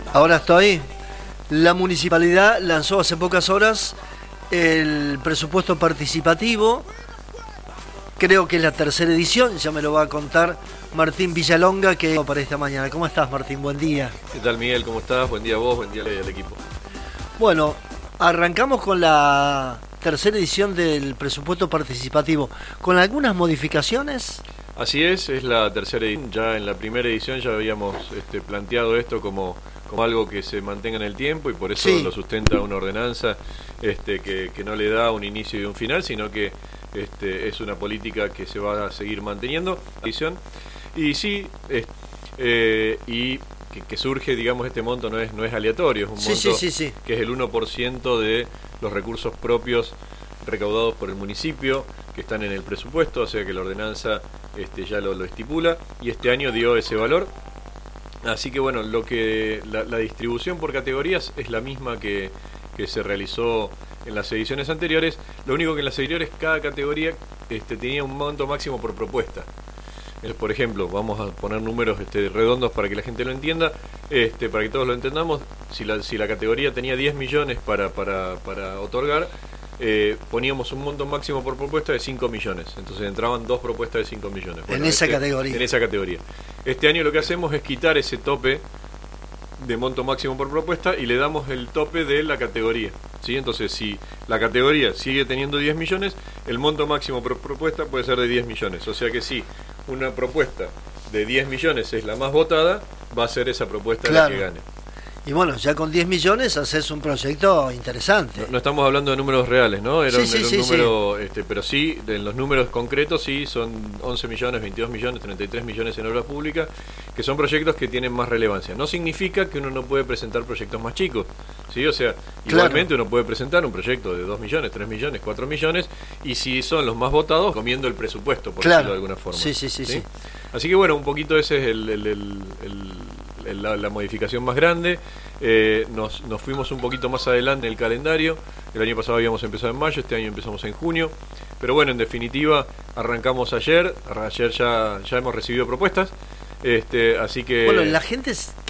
Ahora estoy. La municipalidad lanzó hace pocas horas el presupuesto participativo. Creo que es la tercera edición, ya me lo va a contar Martín Villalonga, que para esta mañana. ¿Cómo estás, Martín? Buen día. ¿Qué tal, Miguel? ¿Cómo estás? Buen día a vos, buen día al equipo. Bueno, arrancamos con la tercera edición del presupuesto participativo, con algunas modificaciones. Así es la tercera edición. Ya en la primera edición ya habíamos planteado esto como algo que se mantenga en el tiempo, y por eso Sí. lo sustenta una ordenanza que no le da un inicio y un final, sino que es una política que se va a seguir manteniendo. Edición. Y sí, y que surge, digamos, este monto no es aleatorio, es un monto Sí. que es el 1% de los recursos propios recaudados por el municipio, que están en el presupuesto, o sea que la ordenanza ya lo estipula, y este año dio ese valor. Así que bueno, la distribución por categorías es la misma que se realizó en las ediciones anteriores. Lo único que en las anteriores cada categoría tenía un monto máximo por propuesta. Por ejemplo, vamos a poner números redondos para que la gente lo entienda, para que todos lo entendamos. Si la categoría tenía 10 millones para otorgar, poníamos un monto máximo por propuesta de 5 millones. Entonces entraban dos propuestas de 5 millones. Bueno, En esa categoría. En esa categoría. Este año lo que hacemos es quitar ese tope de monto máximo por propuesta y le damos el tope de la categoría, ¿sí? Entonces, si la categoría sigue teniendo 10 millones, el monto máximo por propuesta puede ser de 10 millones. O sea que si una propuesta de 10 millones es la más votada, va a ser esa propuesta Claro. la que gane. Y bueno, ya con 10 millones haces un proyecto interesante. No estamos hablando de números reales, ¿no? Era Sí, un número, pero sí, en los números concretos sí, son 11 millones, 22 millones, 33 millones en obra pública, que son proyectos que tienen más relevancia. No significa que uno no puede presentar proyectos más chicos, ¿sí? O sea, igualmente uno puede presentar un proyecto de 2 millones, 3 millones, 4 millones, y si son los más votados, comiendo el presupuesto, por decirlo de alguna forma. Sí. Así que bueno, un poquito ese es la modificación más grande. Nos fuimos un poquito más adelante en el calendario. El año pasado habíamos empezado en mayo, este año empezamos en junio. Pero bueno, en definitiva, arrancamos ayer ya hemos recibido propuestas. Así que Bueno, la gente